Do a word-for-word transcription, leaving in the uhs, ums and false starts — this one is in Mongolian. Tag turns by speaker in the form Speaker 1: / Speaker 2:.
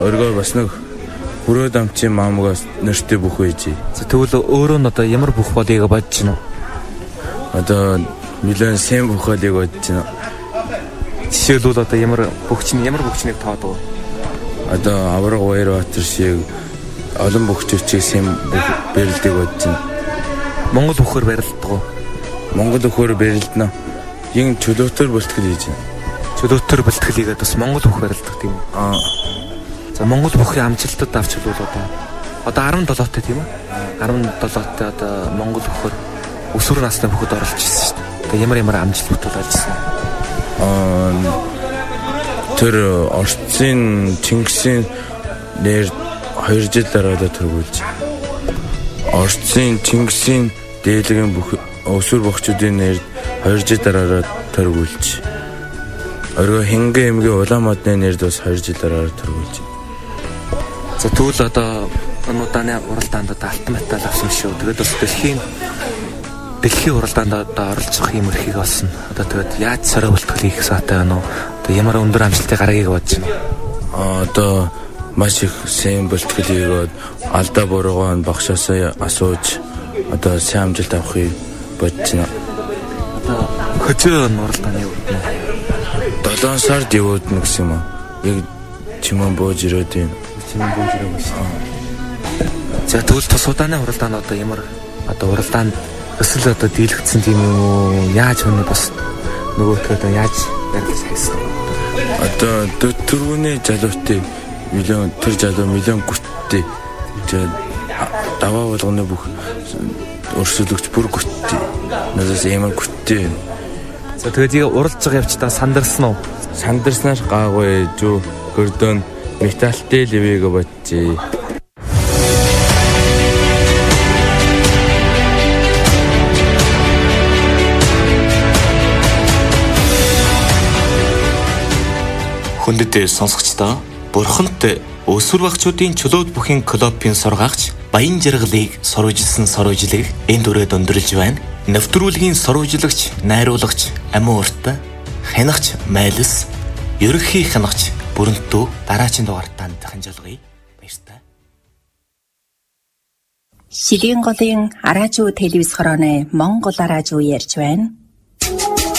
Speaker 1: Өргөө бас нэг хүрээд амчин маамгаас нэртэй бүх үйжээ.
Speaker 2: Тэгвэл өөрөө нь одоо ямар бүх болыг бодож байна уу?
Speaker 1: Одоо миллион сэм бүх болыг бодож байна.
Speaker 2: Жишээлбэл одоо ямар бөхчний ямар бөхчнийг тоодог вэ?
Speaker 1: Одоо авраг Баярбаатар шиг олон бөхчөчийг сэм барилдыг бодож байна.
Speaker 2: Монгол бөхөр барилддаг уу?
Speaker 1: Монгол бөхөр барилдана. Ин чөлөөтөр бэлтгэл хийж байна.
Speaker 2: Чөлөөтөр бэлтгэлийгээ бас Монгол бөх барилддаг тийм үү?
Speaker 1: Аа.
Speaker 2: За Монгол бүхний амжилтад авч хэлвэл одоо одоо арван долоотой тийм үү? арван долоотой одоо Монгол бүхөр өсвөр насны бүхэд оролж ирсэн шүү дээ. Тэгээ ямар ямар амжилтууд олжсэн.
Speaker 1: Аа тэр Орцын Чингисийн нэр хоёр жил дараа төрүүлж. Орцын Чингисийн дээлгийн бүх өсвөр бохчдын нэр хоёр жил дараа төрүүлж. Орго Хингэ эмгийн Улаанмодны нэрд бас хоёр жил дараа төрүүлж.
Speaker 2: За тэгвэл одоо энэ удааны уралдаанд одоо алтан медаль авсан шүү. Тэгээд бас дэлхийн дэлхийн уралдаанд одоо оролцох юм эрхийг олсон. Одоо тэгээд яаж сорой бэлтгэл хийх саатай байна уу? Одоо ямар өндөр амжилтыг гаргахыг бодож байна уу?
Speaker 1: Аа одоо маш их сэм бэлтгэл хийгээд алдаа буруугаа багшаасаа асууж одоо сайн амжилт авахыг бодож байна.
Speaker 2: Одоо хөзөө уралдааны үед нь
Speaker 1: долоон сард явуулна гэсэн юм аа. Яг чимэн бууж ирээд юм.
Speaker 2: Чимэн бууж ирээд байна. За тэгвэл тус удааны уралдаанд одоо ямар одоо уралдаанд өсөл одоо дийлэгдсэн тийм юм уу? Яаж өнө бас нөгөөтгөө одоо яаж ярих хайсан?
Speaker 1: Одоо дөрвөний залуутай миллион тэр залуу миллион гүттэй. Тэгээд даваа болгоны бүх өрсөлдөгч бүр гүттэй. Надаас ямар гүттэй.
Speaker 2: За тэгээд уралж байгаа явцдаа сандарсан уу?
Speaker 1: Сандарснаар гаагүй жоо гордон металлтэй левэгэ бодчих.
Speaker 3: Хүндэт сонсогчдоо бурханд өсвөр багчуудын чөлөөт бүхийн клубын сургаагч Баян жаргалыг сурвалжилсан сурвалжлыг энэ дүрээд өндөрлж байна. Нэвтрүүлгийн сурвалжлагч, найруулагч, амин урт, хянагч, майлс, ерөнхий хянагч Бүрэнтүү дараагийн дугаартаа ханжуулгая. Баярлалаа.
Speaker 4: Шилийн голын араажуу телевиз хорооны Монгол араажуу ярьж байна.